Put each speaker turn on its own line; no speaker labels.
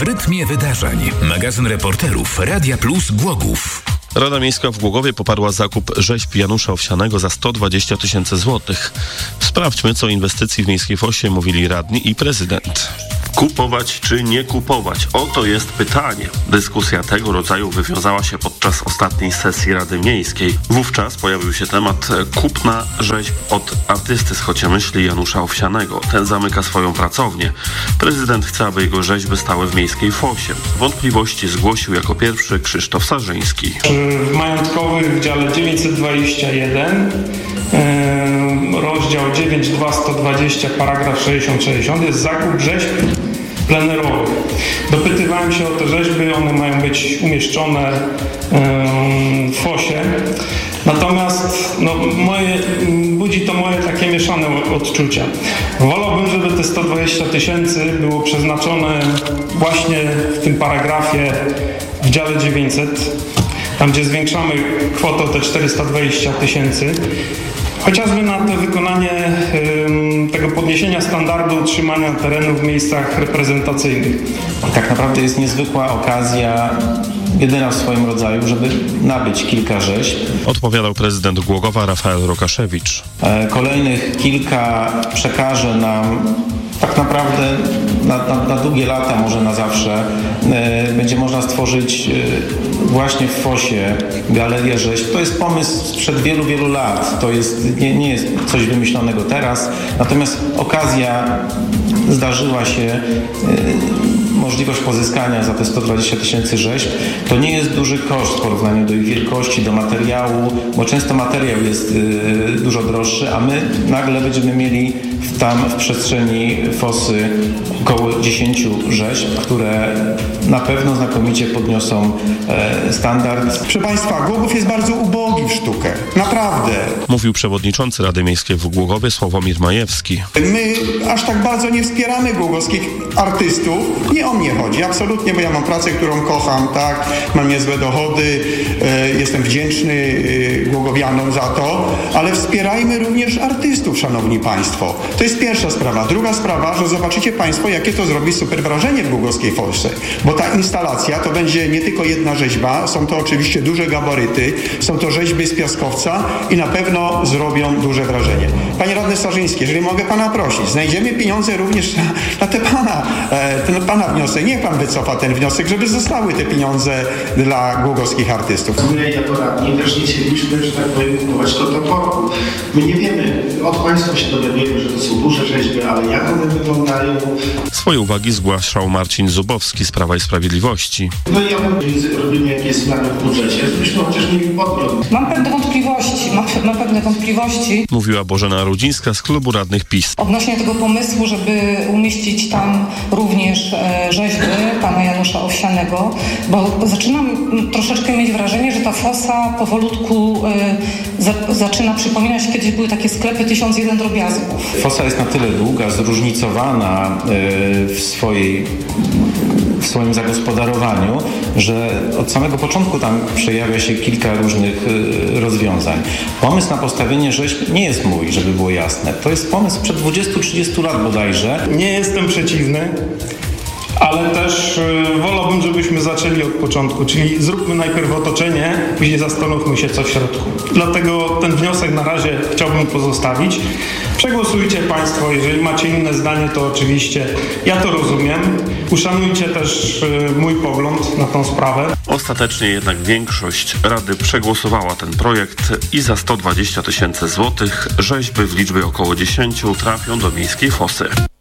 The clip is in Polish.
rytmie wydarzeń. Magazyn reporterów Radia Plus Głogów.
Rada Miejska w Głogowie poparła zakup rzeźb Janusza Owsianego za 120 000 złotych. Sprawdźmy, co o inwestycji w Miejskiej Fosie mówili radni i prezydent. Kupować czy nie kupować? Oto jest pytanie. Dyskusja tego rodzaju wywiązała się podczas ostatniej sesji Rady Miejskiej. Wówczas pojawił się temat kupna rzeźb od artysty z Chociemyśli Janusza Owsianego. Ten zamyka swoją pracownię. Prezydent chce, aby jego rzeźby stały w Miejskiej Fosie. Wątpliwości zgłosił jako pierwszy Krzysztof Sarzyński.
W majątkowych w dziale 921 rozdział 9.2.120 paragraf 60 jest zakup rzeźb plenerowych. Dopytywałem się o te rzeźby, one mają być umieszczone w fosie. Natomiast budzi to moje takie mieszane odczucia. Wolałbym, żeby te 120 000 było przeznaczone właśnie w tym paragrafie w dziale 900, tam gdzie zwiększamy kwotę o te 420 000, chociażby na to wykonanie tego podniesienia standardu utrzymania terenu w miejscach reprezentacyjnych.
Tak naprawdę jest niezwykła okazja, jedyna w swoim rodzaju, żeby nabyć kilka rzeźb.
Odpowiadał prezydent Głogowa Rafael Rokaszewicz.
Kolejnych kilka przekaże nam tak naprawdę na długie lata, może na zawsze, będzie można stworzyć właśnie w Fosie galerię rzeźb. To jest pomysł sprzed wielu, wielu lat. To nie jest coś wymyślonego teraz. Natomiast okazja zdarzyła się, możliwość pozyskania za te 120 000 rzeźb. To nie jest duży koszt w porównaniu do ich wielkości, do materiału, bo często materiał jest dużo droższy, a my nagle będziemy mieli tam w przestrzeni Fosy około 10 rzeźb, które na pewno znakomicie podniosą standard.
Proszę Państwa, Głogów jest bardzo ubogi w sztukę. Naprawdę.
Mówił przewodniczący Rady Miejskiej w Głogowie Sławomir Majewski.
My aż tak bardzo nie wspieramy głogowskich artystów. Nie o mnie chodzi, absolutnie, bo ja mam pracę, którą kocham, tak? Mam niezłe dochody, jestem wdzięczny głogowianom za to, ale wspierajmy również artystów, szanowni Państwo. To jest pierwsza sprawa. Druga sprawa, że zobaczycie Państwo, jakie to zrobi super wrażenie w głogowskiej Fosie, bo ta instalacja to będzie nie tylko jedna rzeźba, są to oczywiście duże gabaryty, są to rzeźby z piaskowca i na pewno zrobią duże wrażenie. Panie radny Sarzyński, jeżeli mogę Pana prosić, znajdziemy pieniądze również na ten Pana wniosek. Niech Pan wycofa ten wniosek, żeby zostały te pieniądze dla głogowskich artystów.
My jako radni też nie chcieliśmy, że tak powiem, kupować kotoporku. My nie wiemy, od Państwa się dowiadujemy, że to są duże rzeźby, ale jak one wyglądają?
Swoje uwagi zgłaszał Marcin Zubowski z Prawa i Sprawiedliwości.
No i robimy jakieś zmiany w budżecie, żebyśmy chociaż mieli podgląd.
Mam pewne wątpliwości.
Mówiła Bożena Rudzińska z klubu radnych PiS.
Odnośnie tego pomysłu, żeby umieścić tam również rzeźby pana Janusza Owsianego, bo zaczynam troszeczkę mieć wrażenie, że ta fosa powolutku zaczyna przypominać, kiedyś były takie sklepy 1001 drobiazgów.
Fosa jest na tyle długa, zróżnicowana w swoim zagospodarowaniu, że od samego początku tam przejawia się kilka różnych rozwiązań. Pomysł na postawienie rzeźb nie jest mój, żeby było jasne. To jest pomysł sprzed 20-30 lat bodajże.
Nie jestem przeciwny, ale też wolałbym, żebyśmy zaczęli od początku, czyli zróbmy najpierw otoczenie, później zastanówmy się, co w środku. Dlatego ten wniosek na razie chciałbym pozostawić. Przegłosujcie Państwo, jeżeli macie inne zdanie, to oczywiście ja to rozumiem. Uszanujcie też mój pogląd na tą sprawę.
Ostatecznie jednak większość Rady przegłosowała ten projekt i za 120 000 złotych rzeźby w liczbie około 10 trafią do Miejskiej Fosy.